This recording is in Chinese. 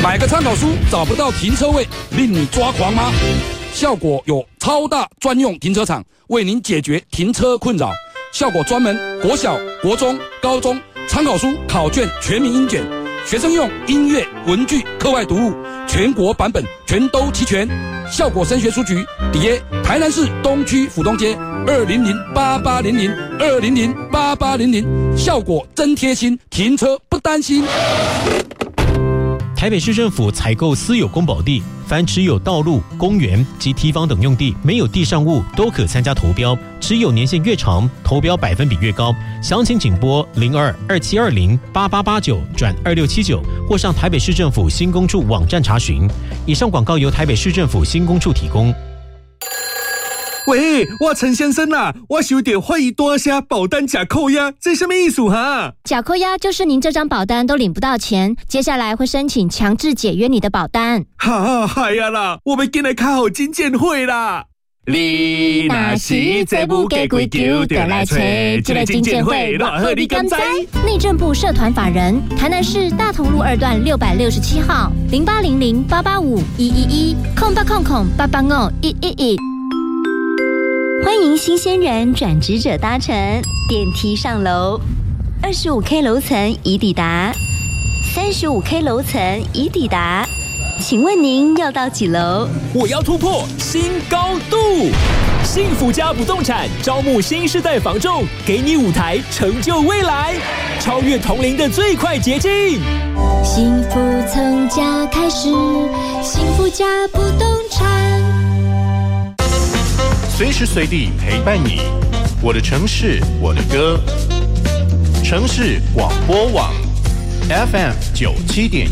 买个参考书找不到停车位，令你抓狂吗？效果有超大专用停车场，为您解决停车困扰。效果专门国小、国中、高中参考书、考卷全民英检，学生用音乐、文具、课外读物，全国版本全都齐全。效果升学书局底耶台南市东区府东街2008800，2008800，效果真贴心，停车不担心。 台北市政府采购私有公保地，凡持有道路、公园及堤防等用地，没有地上物都可参加投标，持有年限越长，投标百分比越高。详情请拨0227208889-2679，或上台北市政府新工处网站查询。以上广告由台北市政府新工处提供。 喂，我陈先生啊，我有点怀疑大声保单假扣押，这什么意思哈？ 假扣押就是您这张保单都领不到钱，接下来会申请强制解约你的保单。 嗨呀啦，我们进来开好金监会啦！ 你若是做不过规矩，就来找这个金监会，偌好你敢知？内政部社团法人，台南市大同路2段667号，0800885111，0800885111。欢迎新鲜人转职者搭乘电梯上楼，25K 楼层已抵达，35K 楼层已抵达，请问您要到几楼？ 我要突破新高度！幸福家不动产招募新世代房仲，给你舞台成就未来，超越同龄的最快捷径。 幸福从家开始，幸福家不动产。 随时随地陪伴你，我的城市，我的歌。城市广播网 FM 97.1